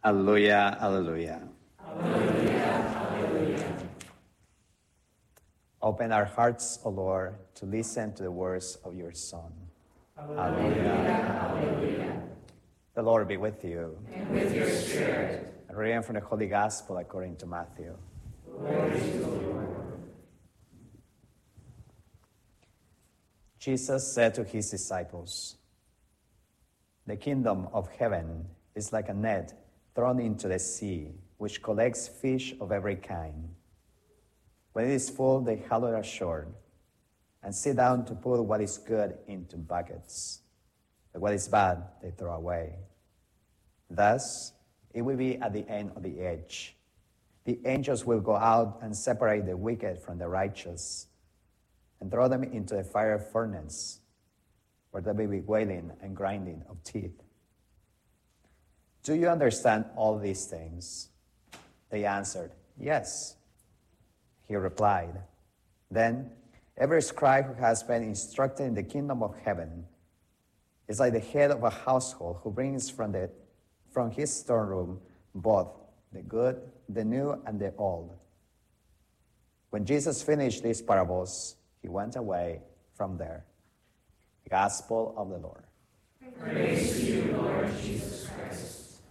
Alleluia, alleluia. Alleluia, alleluia. Open our hearts, O Lord, to listen to the words of your Son. Alleluia, alleluia. The Lord be with you. And with your spirit. A reading from the Holy Gospel according to Matthew. Glory to the Lord. Jesus said to his disciples, "The kingdom of heaven is like a net thrown into the sea, which collects fish of every kind. When it is full, they haul it ashore and sit down to put what is good into buckets. But what is bad, they throw away. Thus, it will be at the end of the age. The angels will go out and separate the wicked from the righteous and throw them into the fire furnace, where there will be wailing and grinding of teeth. Do you understand all these things?" They answered, "Yes." He replied, "Then every scribe who has been instructed in the kingdom of heaven is like the head of a household who brings from his storeroom both the good, the new, and the old." When Jesus finished these parables, he went away from there. The Gospel of the Lord. Praise to you, Lord Jesus Christ.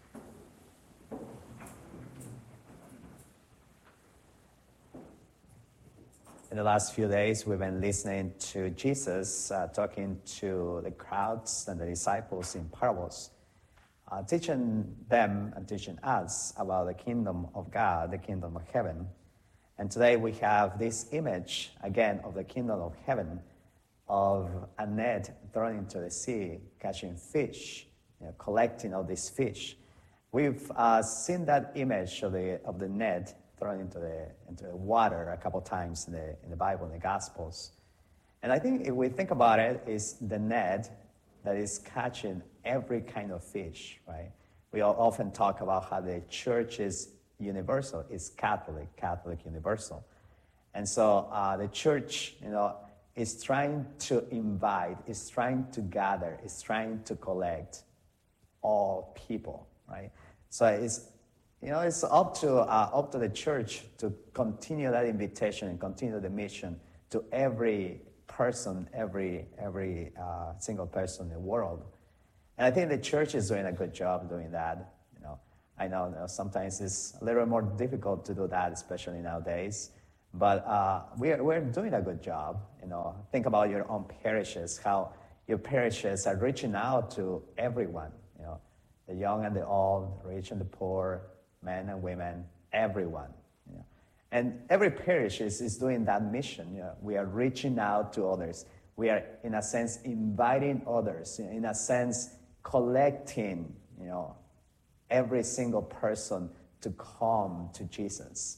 In the last few days, we've been listening to Jesus talking to the crowds and the disciples in parables, teaching them and teaching us about the kingdom of God, the kingdom of heaven. And today we have this image, again, of the kingdom of heaven, of a net thrown into the sea, catching fish, collecting all these fish. We've seen that image of the net thrown into the water a couple times in the Bible, in the Gospels. And I think if we think about it, it's the net that is catching every kind of fish, right? We often talk about how the church is universal, it's Catholic universal. And so the church, is trying to invite, is trying to gather, is trying to collect all people, right? So it's up to the church to continue that invitation and continue the mission to every person, every single person in the world. And I think the church is doing a good job doing that. I know sometimes it's a little more difficult to do that, especially nowadays. But we're doing a good job. Think about your own parishes, how your parishes are reaching out to everyone. The young and the old, the rich and the poor, men and women, everyone. And every parish is doing that mission. We are reaching out to others. We are, in a sense, inviting others. In a sense, collecting, every single person to come to Jesus.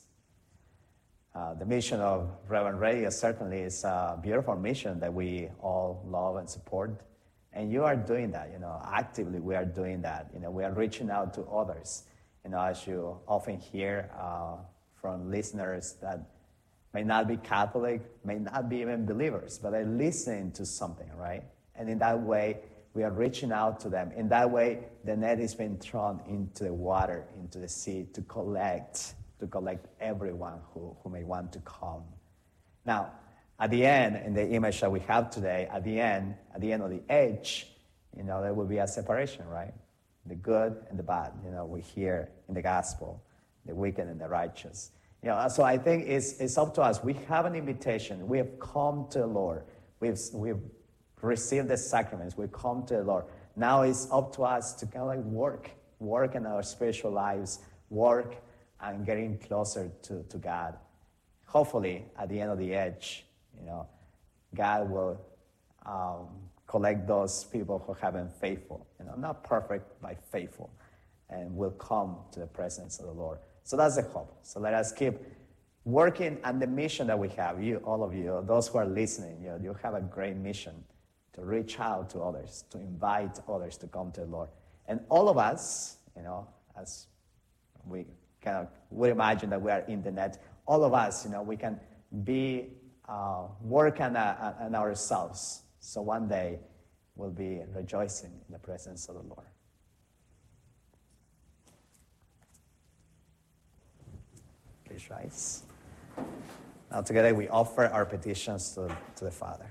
The mission of Reverend Radio certainly is a beautiful mission that we all love and support. And you are doing that, actively we are doing that. We are reaching out to others. As you often hear from listeners that may not be Catholic, may not be even believers, but are listening to something, right? And in that way, we are reaching out to them. In that way, the net is being thrown into the water, into the sea, to collect everyone who may want to come. Now, at the end, in the image that we have today, at the end of the age, there will be a separation, right? The good and the bad, we hear in the gospel, the wicked and the righteous. So I think it's up to us. We have an invitation. We have come to the Lord. We've received the sacraments. We've come to the Lord. Now it's up to us to kind of work in our spiritual lives, work and getting closer to God. Hopefully, at the end of the age, God will collect those people who have been faithful, not perfect, but faithful, and will come to the presence of the Lord. So that's the hope. So let us keep working on the mission that we have. You, all of you, those who are listening, you have a great mission to reach out to others, to invite others to come to the Lord. And all of us, as we kind of would imagine that we are in the net, all of us, we can be work on ourselves. So one day we'll be rejoicing in the presence of the Lord. Please rise. Now together we offer our petitions to the Father.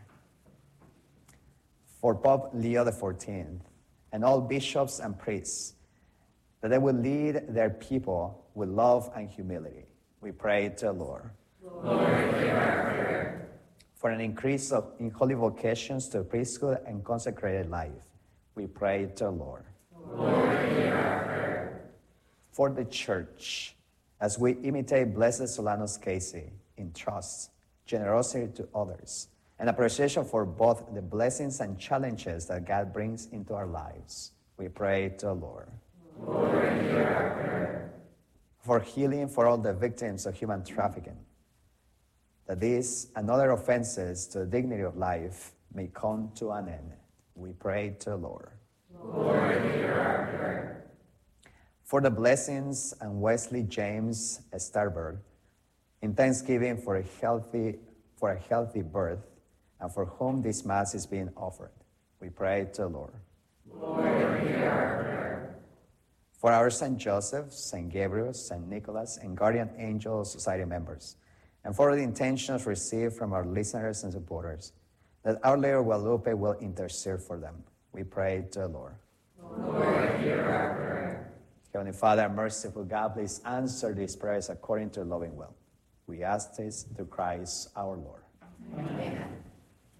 For Pope Leo XIV and all bishops and priests, that they will lead their people with love and humility. We pray to the Lord. Lord, hear our prayer. For an increase in holy vocations to priesthood and consecrated life, we pray to the Lord. Lord, hear our prayer. For the Church, as we imitate Blessed Solanus Casey in trust, generosity to others, and appreciation for both the blessings and challenges that God brings into our lives, we pray to the Lord. Lord, hear our prayer. For healing for all the victims of human trafficking, that these and other offenses to the dignity of life may come to an end, we pray to the Lord. Lord, hear our prayer. For the blessings and Wesley James Starberg, in thanksgiving for a healthy birth, and for whom this Mass is being offered, we pray to the Lord. Lord, hear our prayer. For our St. Joseph, St. Gabriel, St. Nicholas, and Guardian Angel Society members, and for the intentions received from our listeners and supporters, that Our Lady of Guadalupe will intercede for them, we pray to the Lord. Lord, hear our prayer. Heavenly Father, merciful God, please answer these prayers according to your loving will. We ask this through Christ our Lord. Amen.